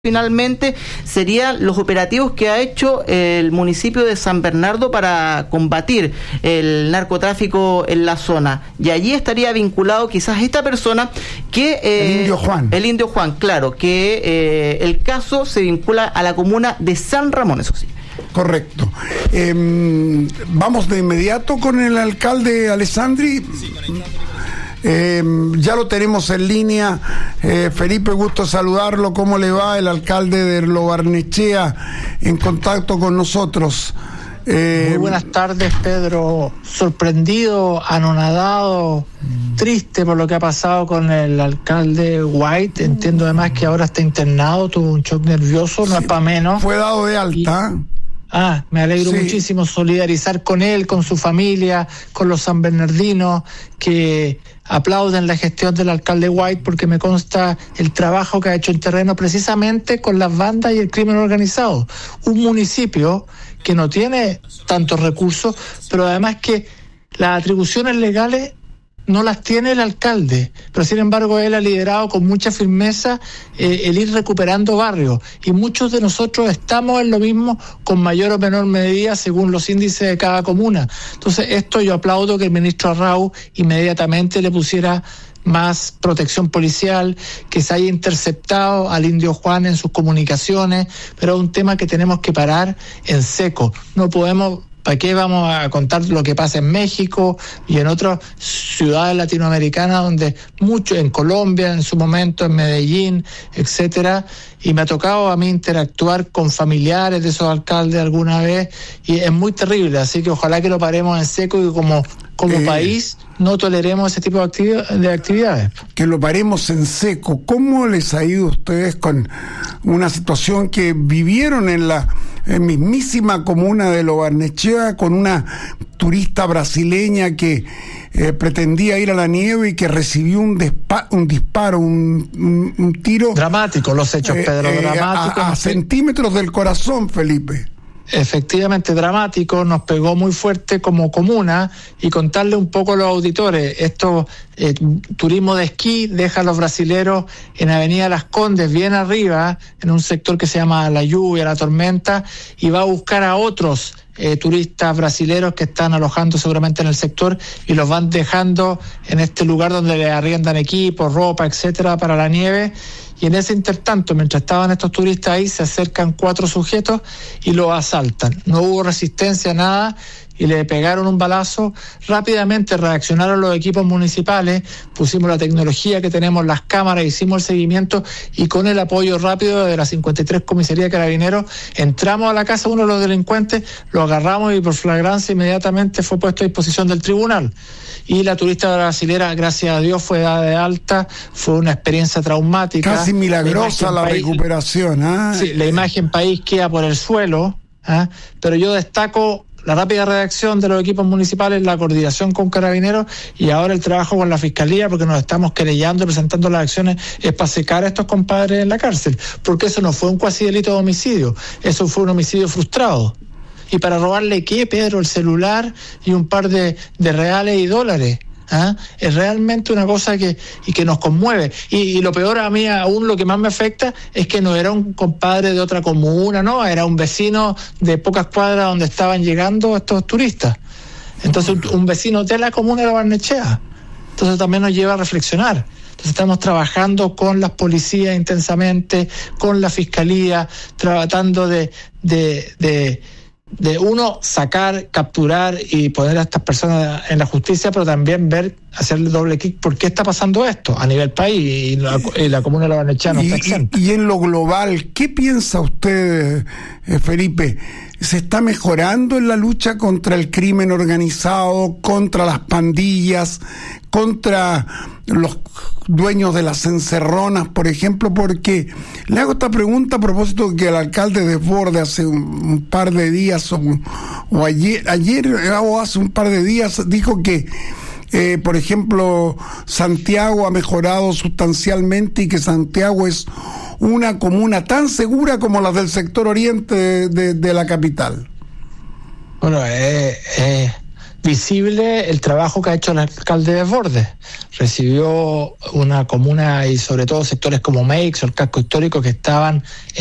finalmente serían los operativos que ha hecho el municipio de San Bernardo para combatir el narcotráfico en la zona. Y allí estaría vinculado quizás esta persona que... el Indio Juan. El Indio Juan, claro, que el caso se vincula a la comuna de San Ramón, eso sí. Correcto. Vamos de inmediato con el alcalde Alessandri. Sí, ya lo tenemos en línea. Felipe, gusto saludarlo. ¿Cómo le va? El alcalde de Lo Barnechea en contacto con nosotros. Muy buenas tardes, Pedro. Sorprendido, anonadado, triste por lo que ha pasado con el alcalde White. Entiendo además que ahora está internado, tuvo un shock nervioso, no es para menos. Fue dado de alta. Me alegro muchísimo, solidarizar con él, con su familia, con los sanbernardinos que aplauden la gestión del alcalde White, porque me consta el trabajo que ha hecho en terreno precisamente con las bandas y el crimen organizado. Un municipio que no tiene tantos recursos, pero además que las atribuciones legales no las tiene el alcalde, pero sin embargo él ha liderado con mucha firmeza el ir recuperando barrios, y muchos de nosotros estamos en lo mismo con mayor o menor medida según los índices de cada comuna. Entonces esto yo aplaudo que el ministro Arrau inmediatamente le pusiera más protección policial, que se haya interceptado al Indio Juan en sus comunicaciones, pero es un tema que tenemos que parar en seco. No podemos... ¿Para qué vamos a contar lo que pasa en México y en otras ciudades latinoamericanas donde mucho, en Colombia en su momento, en Medellín, etcétera? Y me ha tocado a mí interactuar con familiares de esos alcaldes alguna vez y es muy terrible, así que ojalá que lo paremos en seco y como país no toleremos ese tipo de actividades. Que lo paremos en seco. ¿Cómo les ha ido a ustedes con una situación que vivieron en la mismísima comuna de Lo Barnechea, con una turista brasileña que pretendía ir a la nieve y que recibió un disparo, un tiro? Dramático los hechos, Pedro, dramáticos. A centímetros del corazón, Felipe. Efectivamente dramático, nos pegó muy fuerte como comuna. Y contarle un poco a los auditores, esto turismo de esquí deja a los brasileros en Avenida Las Condes, bien arriba, en un sector que se llama La Lluvia, La Tormenta, y va a buscar a otros turistas brasileros que están alojando seguramente en el sector y los van dejando en este lugar donde le arriendan equipos, ropa, etcétera, para la nieve. Y en ese intertanto, mientras estaban estos turistas ahí, se acercan 4 sujetos y los asaltan. No hubo resistencia, nada, y le pegaron un balazo. Rápidamente reaccionaron los equipos municipales, pusimos la tecnología que tenemos, las cámaras, hicimos el seguimiento y con el apoyo rápido de la 53 Comisaría de Carabineros entramos a la casa de uno de los delincuentes, lo agarramos y por flagrancia inmediatamente fue puesto a disposición del tribunal. Y la turista brasilera, gracias a Dios, fue dada de alta. Fue una experiencia traumática. Casi milagrosa la recuperación. Sí, la imagen país queda por el suelo, pero yo destaco la rápida reacción de los equipos municipales, la coordinación con Carabineros y ahora el trabajo con la Fiscalía, porque nos estamos querellando, presentando las acciones, es para secar a estos compadres en la cárcel, porque eso no fue un cuasi delito de homicidio, eso fue un homicidio frustrado. ¿Y para robarle qué, Pedro? El celular y un par de reales y dólares. Es realmente una cosa que nos conmueve. Y lo peor, a mí aún lo que más me afecta es que no era un compadre de otra comuna, no, era un vecino de pocas cuadras donde estaban llegando estos turistas. Entonces un vecino de la comuna de Lo Barnechea. Entonces también nos lleva a reflexionar. Entonces estamos trabajando con las policías intensamente, con la Fiscalía, tratando de uno, sacar, capturar y poner a estas personas en la justicia, pero también ver, hacerle doble clic por qué está pasando esto a nivel país y la comuna de Lo Barnechea no está exenta. Y en lo global, ¿qué piensa usted, Felipe? ¿Se está mejorando en la lucha contra el crimen organizado, contra las pandillas, contra los dueños de las encerronas, por ejemplo? Porque le hago esta pregunta a propósito de que el alcalde Desbordes hace un par de días o ayer o hace un par de días dijo que por ejemplo, Santiago ha mejorado sustancialmente y que Santiago es una comuna tan segura como las del sector oriente de la capital. Bueno, visible el trabajo que ha hecho el alcalde Desbordes. Recibió una comuna y sobre todo sectores como Meix o el casco histórico que estaban